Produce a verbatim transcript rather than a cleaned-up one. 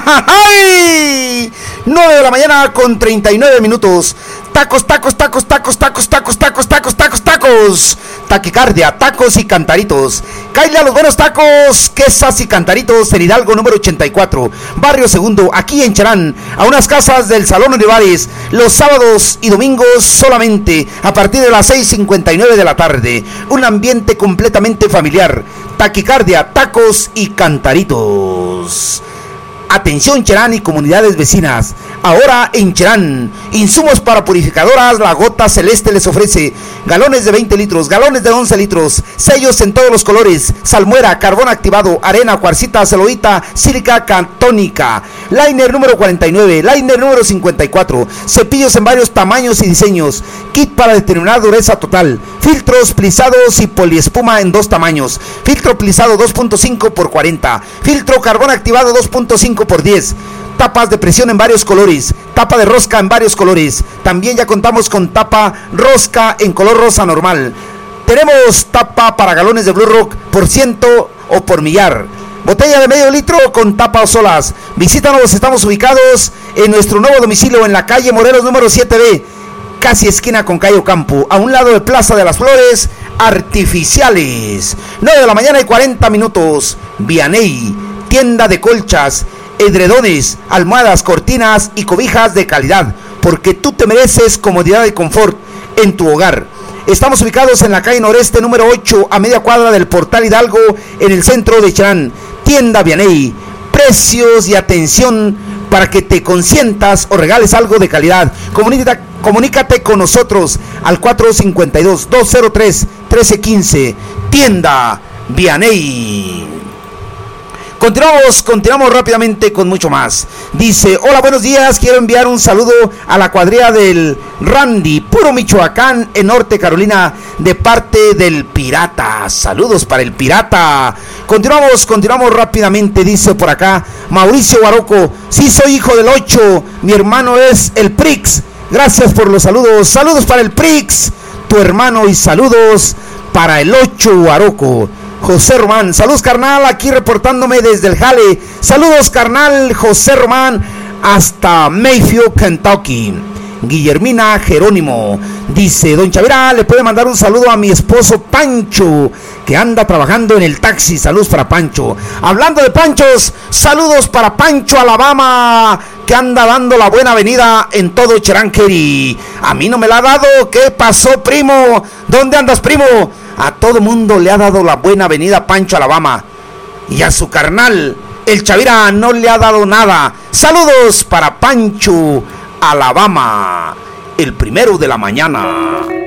¡Ay! nueve de la mañana con treinta y nueve minutos. Tacos, tacos, tacos, tacos, tacos, tacos, tacos, tacos, tacos, tacos. Taquicardia, tacos y cantaritos. Cáile a los buenos tacos, quesas y cantaritos en Hidalgo número ochenta y cuatro, Barrio Segundo, aquí en Cherán, a unas casas del Salón Olivares, los sábados y domingos solamente a partir de las seis cincuenta y nueve de la tarde. Un ambiente completamente familiar. Taquicardia, tacos y cantaritos. Atención Cherán y comunidades vecinas. Ahora en Cherán, insumos para purificadoras, la Gota Celeste les ofrece galones de veinte litros, galones de once litros, sellos en todos los colores, salmuera, carbón activado, arena, cuarcita, celuloita, sílica, cantónica, liner número cuarenta y nueve, liner número cincuenta y cuatro, cepillos en varios tamaños y diseños, kit para determinar dureza total, filtros plisados y poliespuma en dos tamaños, filtro plisado dos punto cinco por cuarenta, filtro carbón activado dos punto cinco por diez, tapas de presión en varios colores, tapa de rosca en varios colores. También ya contamos con tapa rosca en color rosa normal. Tenemos tapa para galones de Blue Rock por ciento o por millar. Botella de medio litro con tapa o solas. Visítanos, estamos ubicados en nuestro nuevo domicilio en la calle Morelos número siete B, casi esquina con Cayo Campo, a un lado de Plaza de las Flores Artificiales. nueve de la mañana y cuarenta minutos. Vianey, tienda de colchas, edredones, almohadas, cortinas y cobijas de calidad, porque tú te mereces comodidad y confort en tu hogar. Estamos ubicados en la calle Noreste número ocho, a media cuadra del Portal Hidalgo, en el centro de Cherán. Tienda Vianey, precios y atención para que te consientas o regales algo de calidad. Comunícate, comunícate con nosotros al cuatro cinco dos, dos cero tres, uno tres uno cinco. Tienda Vianey. Continuamos, continuamos rápidamente con mucho más. Dice, hola, buenos días, quiero enviar un saludo a la cuadrilla del Randy, puro Michoacán, en Norte Carolina, de parte del Pirata. Saludos para el Pirata. Continuamos, continuamos rápidamente, dice por acá, Mauricio Baroco, sí soy hijo del ocho, mi hermano es el Prix. Gracias por los saludos, saludos para el Prix, tu hermano, y saludos para el ocho Baroco. José Román, saludos carnal, aquí reportándome desde el Jale. Saludos carnal José Román hasta Mayfield, Kentucky. Guillermina Jerónimo dice, don Chavira, le puede mandar un saludo a mi esposo Pancho, que anda trabajando en el taxi. Saludos para Pancho. Hablando de Panchos, saludos para Pancho Alabama, que anda dando la buena venida en todo Cheranqueri. A mí no me la ha dado. ¿Qué pasó, primo? ¿Dónde andas, primo? A todo mundo le ha dado la buena venida Pancho Alabama, y a su carnal el Chavira no le ha dado nada. Saludos para Pancho Alabama, el primero de la mañana.